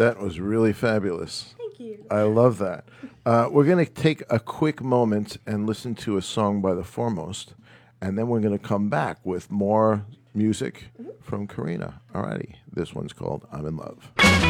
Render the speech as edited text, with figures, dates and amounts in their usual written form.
That was really fabulous. Thank you. I love that. We're going to take a quick moment and listen to a song by The Foremost, and then we're going to come back with more music from Karina. Alrighty, this one's called I'm in Love.